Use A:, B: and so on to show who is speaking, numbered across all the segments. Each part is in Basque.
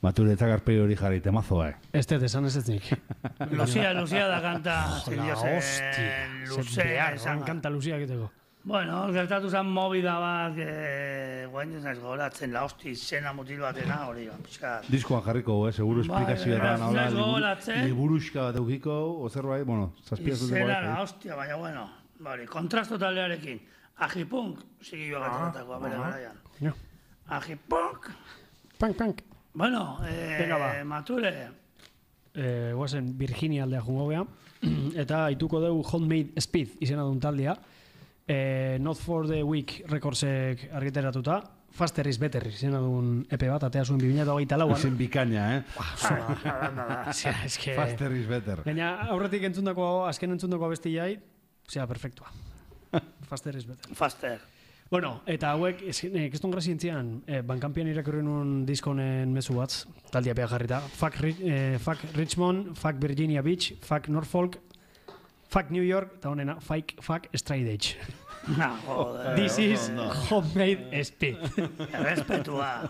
A: Maturetzak arpegi hori jarri, temazoa,
B: Ez dut, esan ez nik.
C: Lucia da kanta.
B: Hostia, kanta Lucia egiteko.
C: Bueno, gertatu zen movida bat, guain ez naiz gogoratzen, la hosti izena mutil batena, hori, pixkat.
A: Diskoan jarriko, seguru esplikazioa da,
C: ez gogoratzen.
A: liburuxka bat eukiko, ozerbait, bueno, zazpiazute
C: Izena, la hostia, baina, bueno, kontrasto taldearekin. Agipunk, zigilloa gatzatakoa, bere garaian. Agipunk.
B: Punk.
C: Bueno, Mature.
B: Guazen Virginia aldea jungo geha, eta ituko dugu Homemade Speed izena duen taldea. Not for the Week rekordsek argiteratuta. Faster is Better izena duen EP bat, atea zuen 2008an.
A: Izen bikaina,
B: Faster
A: is Better.
B: Gaina aurretik azken entzundako abestillai, perfektua. Faster is Better.
C: Faster.
B: Bueno, eta hauek, keston grazientzian, Bankampian irakurri nun diskonen mezu bat, taldia pea jarrita. Fuck Richmond, fuck Virginia Beach, fuck Norfolk, fuck New York, eta honena, fuck Straight Edge.
C: Joder.
B: This is Homemade Speed.
C: Errespetua.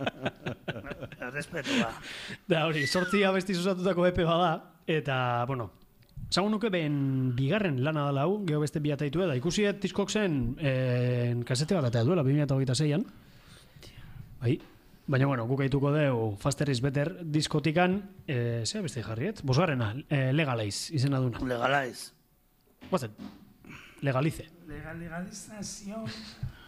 B: Da hori, 8 abesti osatutako EP bada, eta, bueno, zagun nuke ben bigarren lana dala hau, geho beste biataitu da. Ikusiet diskok zen kasete bat atea duela, 2026an. Bai. Baina, bueno, guk aituko deu Faster is Better diskotikan, zea beste jarriet? Bosgarrena, Legalize izena duna.
C: Legalize.
B: Guazen, legalize.
C: Legalizazio.